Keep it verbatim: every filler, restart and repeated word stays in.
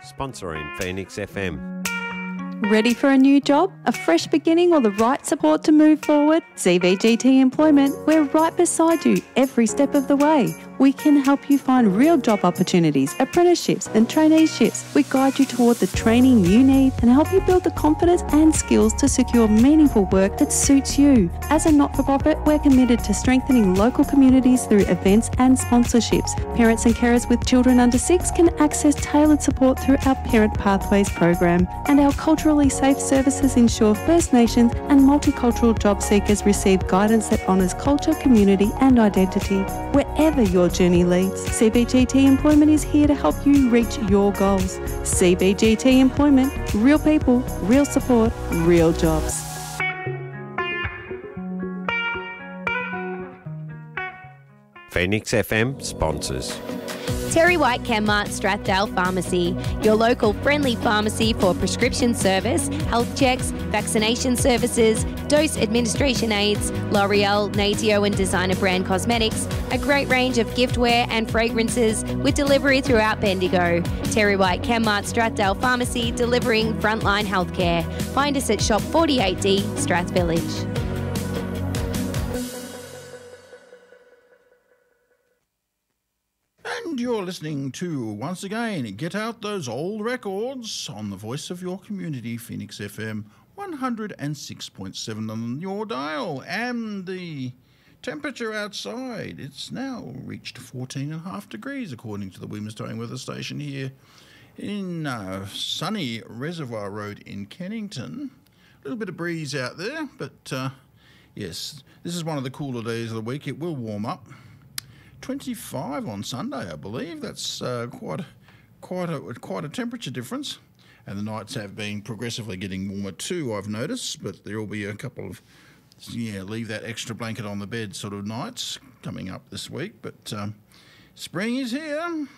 sponsoring Phoenix F M. Ready for a new job, a fresh beginning or the right support to move forward? C B G T Employment, we're right beside you every step of the way. We can help you find real job opportunities, apprenticeships and traineeships. We guide you toward the training you need and help you build the confidence and skills to secure meaningful work that suits you. As a not-for-profit, we're committed to strengthening local communities through events and sponsorships. Parents and carers with children under six can access tailored support through our Parent Pathways program. And our culturally safe services ensure First Nations and multicultural job seekers receive guidance that honours culture, community and identity. Wherever your journey leads, C B G T Employment is here to help you reach your goals. C B G T Employment, real people, real support, real jobs. Phoenix F M sponsors. Terry White Chemmart Strathdale Pharmacy, your local friendly pharmacy for prescription service, health checks, vaccination services, dose administration aids, L'Oreal, Natio and designer brand cosmetics, a great range of giftware and fragrances with delivery throughout Bendigo. Terry White Chemmart Strathdale Pharmacy, delivering frontline healthcare. Find us at Shop forty-eight D, Strath Village. And you're listening to, once again, Get Out Those Old Records on the voice of your community, Phoenix F M, one oh six point seven on your dial. And the temperature outside, it's now reached fourteen and a half degrees, according to the Williamstown Weather Station here in uh, sunny Reservoir Road in Kennington. A little bit of breeze out there, but uh, yes, this is one of the cooler days of the week. It will warm up. twenty-five on Sunday, I believe. That's uh, quite, quite a quite a temperature difference. And the nights have been progressively getting warmer too, I've noticed. But there will be a couple of, yeah, leave that extra blanket on the bed sort of nights coming up this week. But um, spring is here.